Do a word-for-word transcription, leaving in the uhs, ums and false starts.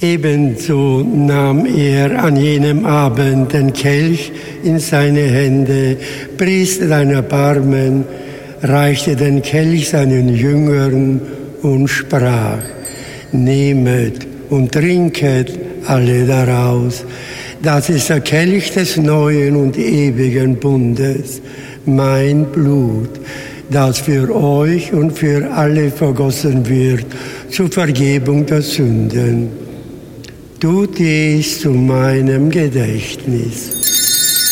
Ebenso nahm er an jenem Abend den Kelch in seine Hände, pries dein Erbarmen, reichte den Kelch seinen Jüngern und sprach: Nehmet und trinket alle daraus. Das ist der Kelch des neuen und ewigen Bundes, mein Blut, das für euch und für alle vergossen wird zur Vergebung der Sünden. Tut dies zu meinem Gedächtnis.